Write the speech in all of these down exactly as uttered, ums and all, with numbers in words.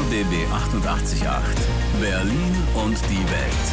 B B achtundachtzig Komma acht. Berlin und die Welt.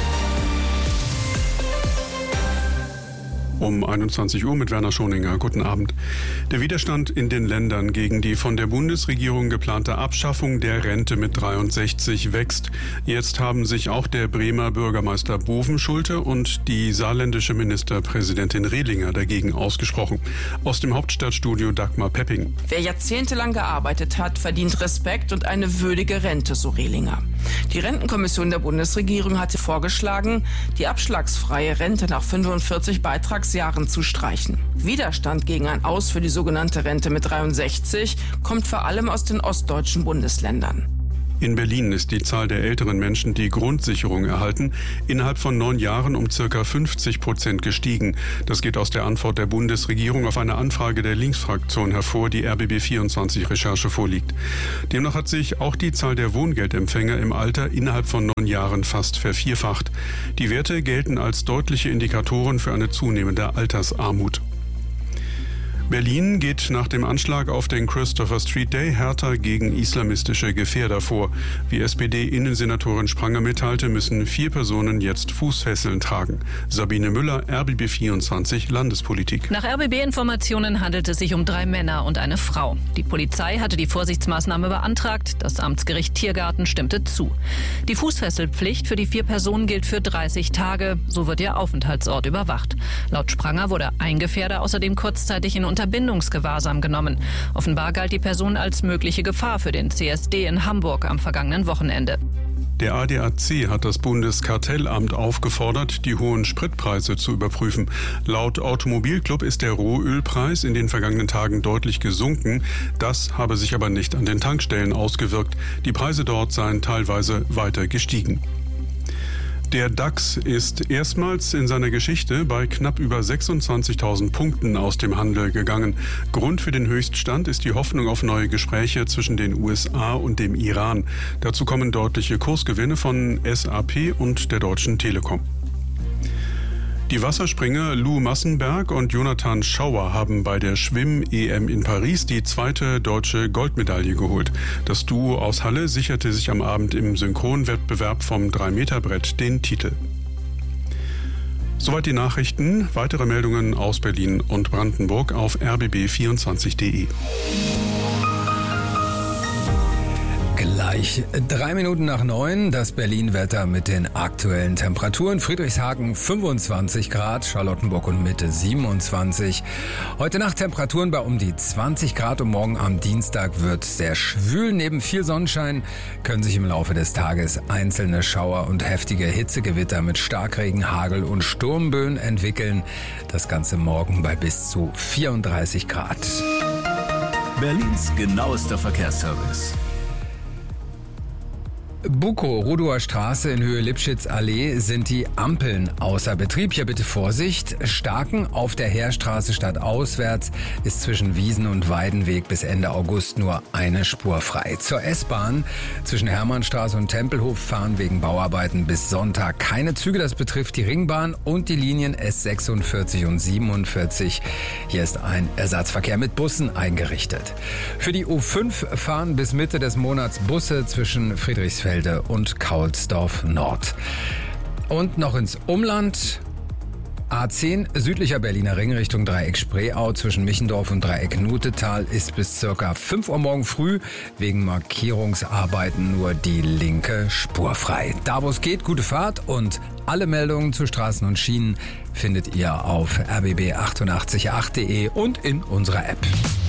Um einundzwanzig Uhr mit Werner Schoninger. Guten Abend. Der Widerstand in den Ländern gegen die von der Bundesregierung geplante Abschaffung der Rente mit dreiundsechzig wächst. Jetzt haben sich auch der Bremer Bürgermeister Bovenschulte und die saarländische Ministerpräsidentin Rehlinger dagegen ausgesprochen. Aus dem Hauptstadtstudio Dagmar Pepping. Wer jahrzehntelang gearbeitet hat, verdient Respekt und eine würdige Rente, so Rehlinger. Die Rentenkommission der Bundesregierung hatte vorgeschlagen, die abschlagsfreie Rente nach fünfundvierzig Beitragsjahren zu streichen. Widerstand gegen ein Aus für die sogenannte Rente mit dreiundsechzig kommt vor allem aus den ostdeutschen Bundesländern. In Berlin ist die Zahl der älteren Menschen, die Grundsicherung erhalten, innerhalb von neun Jahren um circa fünfzig Prozent gestiegen. Das geht aus der Antwort der Bundesregierung auf eine Anfrage der Linksfraktion hervor, die R B B vierundzwanzig Recherche vorliegt. Demnach hat sich auch die Zahl der Wohngeldempfänger im Alter innerhalb von neun Jahren fast vervierfacht. Die Werte gelten als deutliche Indikatoren für eine zunehmende Altersarmut. Berlin geht nach dem Anschlag auf den Christopher Street Day härter gegen islamistische Gefährder vor. Wie S P D-Innensenatorin Spranger mitteilte, müssen vier Personen jetzt Fußfesseln tragen. Sabine Müller, R B B vierundzwanzig Landespolitik. Nach R B B-Informationen handelt es sich um drei Männer und eine Frau. Die Polizei hatte die Vorsichtsmaßnahme beantragt. Das Amtsgericht Tiergarten stimmte zu. Die Fußfesselpflicht für die vier Personen gilt für dreißig Tage. So wird ihr Aufenthaltsort überwacht. Laut Spranger wurde ein Gefährder außerdem kurzzeitig in Unterbindungsgewahrsam genommen. Offenbar galt die Person als mögliche Gefahr für den C S D in Hamburg am vergangenen Wochenende. Der A D A C hat das Bundeskartellamt aufgefordert, die hohen Spritpreise zu überprüfen. Laut Automobilclub ist der Rohölpreis in den vergangenen Tagen deutlich gesunken. Das habe sich aber nicht an den Tankstellen ausgewirkt. Die Preise dort seien teilweise weiter gestiegen. Der DAX ist erstmals in seiner Geschichte bei knapp über sechsundzwanzigtausend Punkten aus dem Handel gegangen. Grund für den Höchststand ist die Hoffnung auf neue Gespräche zwischen den U S A und dem Iran. Dazu kommen deutliche Kursgewinne von S A P und der Deutschen Telekom. Die Wasserspringer Lou Massenberg und Jonathan Schauer haben bei der Schwimm-E M in Paris die zweite deutsche Goldmedaille geholt. Das Duo aus Halle sicherte sich am Abend im Synchronwettbewerb vom drei Meter Brett den Titel. Soweit die Nachrichten. Weitere Meldungen aus Berlin und Brandenburg auf r b b vierundzwanzig punkt d e. Gleich drei Minuten nach neun, das Berlin-Wetter mit den aktuellen Temperaturen. Friedrichshagen fünfundzwanzig Grad, Charlottenburg und Mitte siebenundzwanzig. Heute Nacht Temperaturen bei um die zwanzig Grad und morgen am Dienstag wird sehr schwül. Neben viel Sonnenschein können sich im Laufe des Tages einzelne Schauer und heftige Hitzegewitter mit Starkregen, Hagel und Sturmböen entwickeln. Das Ganze morgen bei bis zu vierunddreißig Grad. Berlins genauester Verkehrsservice. Bukow, Rudower Straße in Höhe Lipschitz-Allee sind die Ampeln außer Betrieb. Hier bitte Vorsicht. Starken auf der Heerstraße stadtauswärts ist zwischen Wiesen und Weidenweg bis Ende August nur eine Spur frei. Zur S-Bahn zwischen Hermannstraße und Tempelhof fahren wegen Bauarbeiten bis Sonntag keine Züge. Das betrifft die Ringbahn und die Linien S sechsundvierzig und siebenundvierzig. Hier ist ein Ersatzverkehr mit Bussen eingerichtet. Für die U fünf fahren bis Mitte des Monats Busse zwischen Friedrichsfeld und Kaulsdorf Nord. Und noch ins Umland. A zehn südlicher Berliner Ring Richtung Dreieck Spreeau zwischen Michendorf und Dreieck Nutetal ist bis circa fünf Uhr morgen früh wegen Markierungsarbeiten nur die linke Spur frei. Da wo es geht, gute Fahrt und alle Meldungen zu Straßen und Schienen findet ihr auf r b b achtundachtzig Komma acht punkt d e und in unserer App.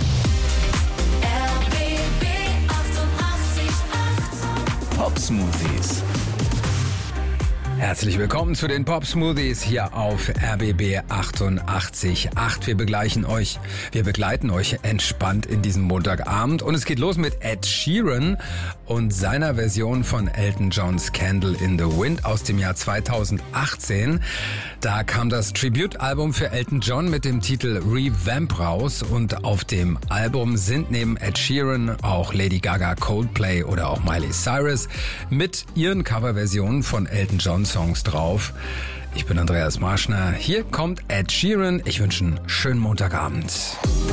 Pop-Smoothies. Herzlich willkommen zu den Pop-Smoothies hier auf R B B achtundachtzig Komma acht. Wir begleichen euch, wir begleiten euch entspannt in diesem Montagabend und es geht los mit Ed Sheeran und seiner Version von Elton Johns Candle in the Wind aus dem Jahr zweitausendachtzehn. Da kam das Tribute-Album für Elton John mit dem Titel Revamp raus und auf dem Album sind neben Ed Sheeran auch Lady Gaga, Coldplay oder auch Miley Cyrus mit ihren Coverversionen von Elton John Songs drauf. Ich bin Andreas Marschner. Hier kommt Ed Sheeran. Ich wünsche einen schönen Montagabend.